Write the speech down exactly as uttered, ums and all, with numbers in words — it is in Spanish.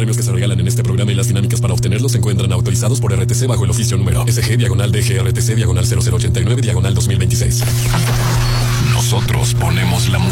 premios que se regalan en este programa y las dinámicas para obtenerlos se encuentran autorizados por R T C bajo el oficio número S G diagonal D G R T C diagonal cero cero ochenta y nueve diagonal dos mil veintiséis. Nosotros ponemos la música.